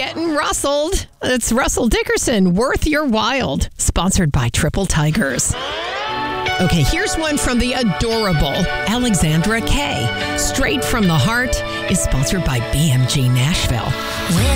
getting rustled. It's Russell Dickerson, Worth Your Wild, sponsored by Triple Tigers. Okay, here's one from the adorable Alexandra Kay. Straight from the Heart is sponsored by BMG Nashville. When